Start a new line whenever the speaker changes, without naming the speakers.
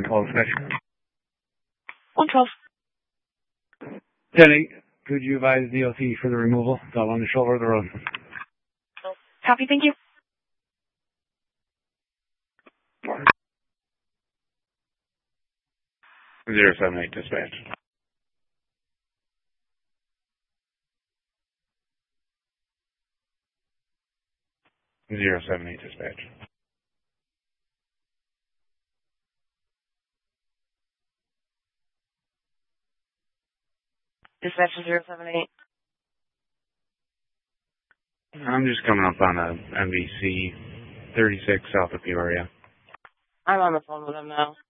112 dispatch.
112.
10-8, could you advise DOT for the removal? It's all on the shoulder of the road.
Copy, thank you.
078 dispatch. 078 dispatch.
Dispatch 078.
I'm just coming up on a MVC 36 south of Peoria.
I'm on the phone with him now.